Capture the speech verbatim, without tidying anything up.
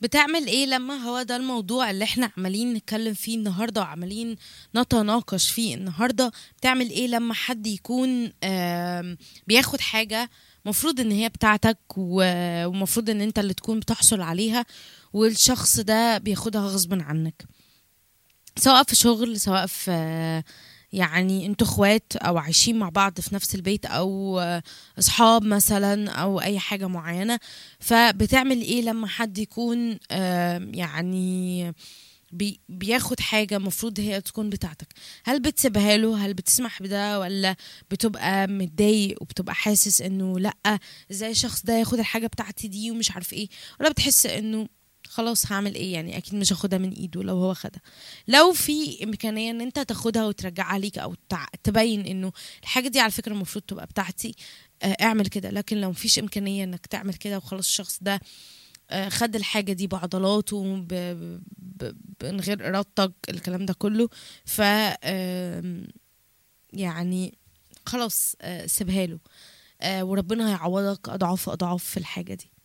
بتعمل ايه لما هو ده الموضوع اللي احنا عمالين نتكلم فيه النهارده وعمالين نتناقش فيه النهارده؟ بتعمل ايه لما حد يكون آم، بياخد حاجة مفروض ان هي بتاعتك و- ومفروض ان انت اللي تكون بتحصل عليها، والشخص ده بياخدها غصب عنك، سواء في شغل، سواء في يعني انتوا اخوات او عايشين مع بعض في نفس البيت، او اصحاب مثلا، او اي حاجة معينة. فبتعمل ايه لما حد يكون آم، يعني بي بياخد حاجة مفروض هي تكون بتاعتك؟ هل بتسيبها له؟ هل بتسمح بده؟ ولا بتبقى متضايق وبتبقى حاسس انه لأ، ازاي الشخص ده ياخد الحاجة بتاعتي دي ومش عارف ايه؟ ولا بتحس انه خلاص هعمل ايه يعني، اكيد مش هاخدها من ايده لو هو خدها؟ لو في امكانيه ان انت تاخدها وترجعها ليك، او تع- تبين انه الحاجه دي على فكره المفروض تبقى بتاعتي، آه، اعمل كده. لكن لو مفيش امكانيه انك تعمل كده وخلاص الشخص ده آه، خد الحاجه دي بعضلاته ب- ب- ب- من غير ارادتك، الكلام ده كله، ف آم، يعني خلاص، آه، سيبها له، آه، وربنا هيعوضك اضعاف اضعاف في الحاجه دي.